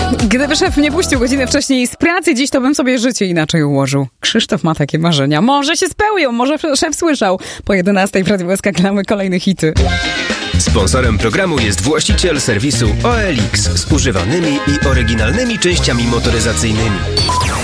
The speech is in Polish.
Gdyby szef nie puścił godzinę wcześniej z pracy, dziś to bym sobie życie inaczej ułożył. Krzysztof ma takie marzenia. Może się spełnią, może szef słyszał. Po 11 w Radiu SK gramy kolejne hity. Sponsorem programu jest właściciel serwisu OLX z używanymi i oryginalnymi częściami motoryzacyjnymi.